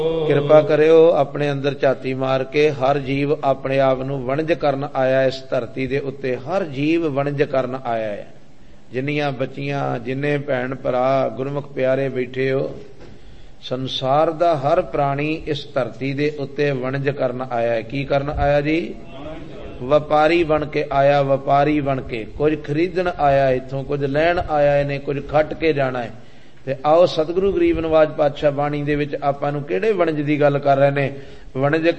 ਕਿਰਪਾ ਕਰਿਓ ਆਪਣੇ ਅੰਦਰ ਝਾਤੀ ਮਾਰ ਕੇ। ਹਰ ਜੀਵ ਆਪਣੇ ਆਪ ਨੂੰ ਵਣਜ ਕਰਨ ਆਇਆ ਇਸ ਧਰਤੀ ਦੇ ਉੱਤੇ। ਹਰ ਜੀਵ ਵਣਜ ਕਰਨ ਆਇਆ ਹੈ। ਜਿੰਨੀਆਂ ਬੱਚੀਆਂ, ਜਿੰਨੇ ਭੈਣ ਭਰਾ ਗੁਰਮੁਖ ਪਿਆਰੇ ਬੈਠੇ ਹੋ, ਸੰਸਾਰ ਦਾ ਹਰ ਪ੍ਰਾਣੀ ਇਸ ਧਰਤੀ ਦੇ ਉੱਤੇ ਵਣਜ ਕਰਨ ਆਇਆ ਹੈ। ਕੀ ਕਰਨ ਆਇਆ ਜੀ? ਵਪਾਰੀ ਬਣ ਕੇ ਆਇਆ। ਵਪਾਰੀ ਬਣ ਕੇ ਕੁਝ ਖਰੀਦਣ ਆਇਆ, ਇੱਥੋਂ ਕੁਝ ਲੈਣ ਆਇਆ ਇਹਨੇ, ਕੁਝ ਖੱਟ ਕੇ ਜਾਣਾ ਹੈ। ਤੇ ਆਓ ਸਤਿਗੁਰੂ ਗਰੀਬ ਨਿਵਾਜ ਪਾਤਸ਼ਾਹ ਬਾਣੀ ਦੇ ਵਿੱਚ ਆਪਾਂ ਨੂੰ ਕਿਹੜੇ ਵਣਜ ਦੀ ਗੱਲ ਕਰ ਰਹੇ ਨੇ? ਵਣਜ